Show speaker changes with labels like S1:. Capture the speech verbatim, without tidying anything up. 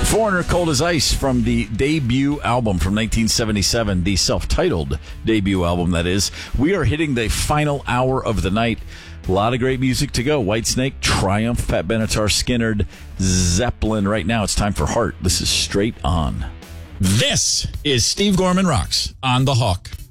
S1: Foreigner, Cold as Ice from the debut album from nineteen seventy-seven, the self-titled debut album, that is. We are hitting the final hour of the night. A lot of great music to go. Whitesnake, Triumph, Pat Benatar, Skynyrd, Zeppelin. Right now it's time for Heart. This is Straight On.
S2: This is Steve Gorman Rocks on The Hawk.